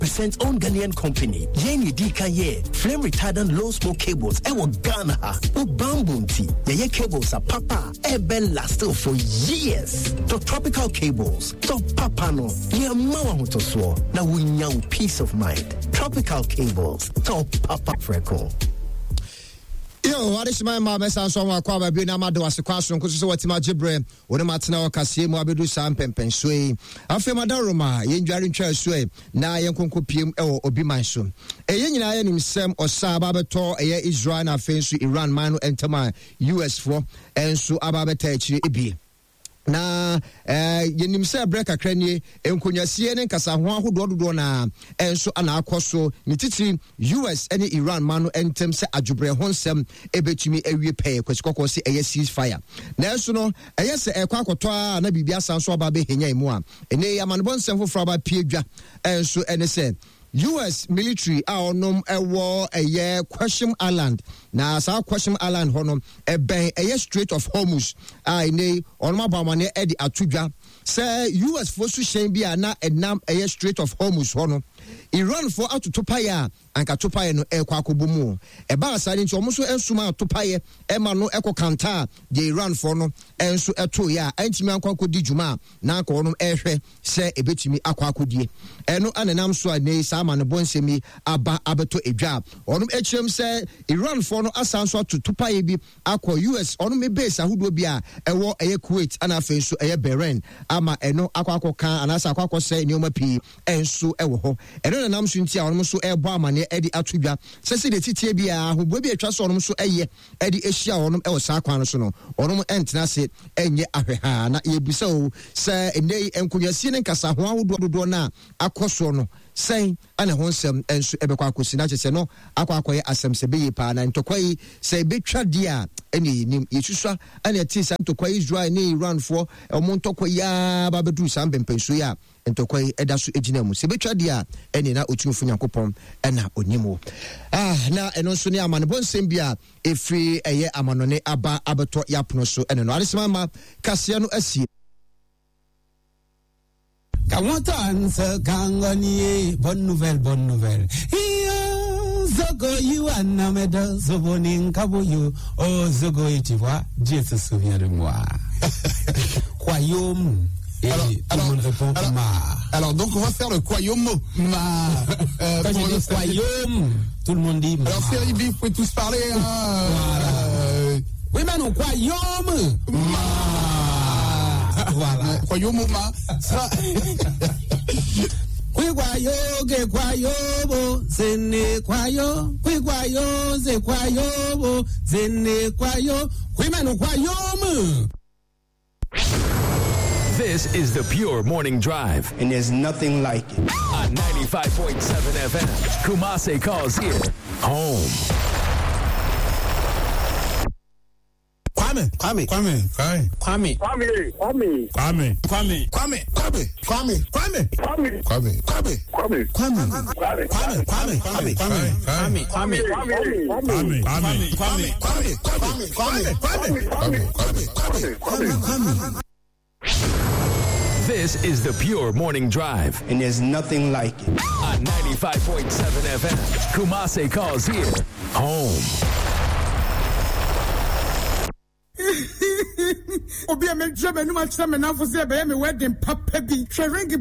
100% owned Ghanaian company. Yeni DKye, flame retardant low smoke cables. Ewo Ghana ha. O bambunti. Yeye cables are papa. Eben lasted for years. The tropical cables. Top papa no. Ye mawa hotoswo. Na winya peace of mind. Tropical cables. Top papa freckle. Yo, what is my mama sanso wa kwa ba bi na mado asekwaso nkoso so watima gibre woni matena wakasie mu abedu sam pempensoi afi madaroma yenjware ntwa so na yenkonko piem ewo obi manso nyina ya nimsem osa ababeto Israel na afensu Iran manu entama US for enso ababeta akire ebi na yenim se break akranie enkonyasie ne nkasa ho ahododo na enso ana akoso ni titi US ene Iran manu entem se adwobre ho nsem ebetumi awie pay kwasikoko se ceasefire na enso no se ekwa akoto na bibia sanso aba be henya imu a ene yamanbo nsem foforo aba piedwa enso ene se US military onom ewo Question Island na sa Question Island honom ben Strait of Hormuz ine onma bamane edi atudwa say US for su shen bia na enam Strait of Hormuz hono Iran for atutopaya anka topaye no ekwa akobomu ba asari nti omo so ensuma atopaye ema no ekokanta de Iran for no enso eto ya antimi ankwa kodi djuma na anka onom ehwe se ebetimi akwa akodie eno anenam so anei ama no bonsemi aba abeto edwa onum echem se Iran for no asanso atutupaye bi akọ US onum base ahudo bi a ewo Kuwait ana afenso Bahrain ama eno akọ kan anasa akọ se nioma pi enso ewo ho eno nanam so ntia onum so ebo amane edi atudwa se de titie bi a ahobwe bi etwa so onum so eye edi ehia onum ewo sa kwan so no onum entena se enye ahweha na yebisa o se enei enkonyasie ne nkasa ho ahodo na akoso no say ana honsem enso ebekwa akosi na chese no akwakoye asem se beye pa na ntokwai se betwa dia eni nim yesuswa ana etisa ntokwai Israel ne Iran for omo ntokwa ba bedu sam bempenso ya ntokwai edaso ejina mu se betwa dia eni na otumfu Nyankopon na onimo na eno so ne amane bonsem bia efri eye amanone aba abeto yapno so eno no aresema ma kasia no asi Kamotanse kanganie bonne nouvelle Zogo you anameda zobonin kaboyo oh Zogo tu vois Dieu se souvient de moi Royaume et tout le monde répond ma. Alors donc on va faire le Royaume ma. Quand je dis Royaume, tout le monde dit ma. Alors Feribi, vous pouvez tous parler voilà. Oui mais non Royaume ma. Voilà. Royaume ma. Ça. Kwikwayo ke kwayo bo zene kwayo kwikwayo ze kwayo bo zene kwayo kwimano kwayo mu. This is the Pure Morning Drive, and there's nothing like it. On 95.7 FM, Kumase calls here home. Kwame. This is the Pure Morning Drive, and there's nothing like it. On 95.7 FM, Kumase calls here home. Obi a me drum enuma chama na for say be me wedding papa bi.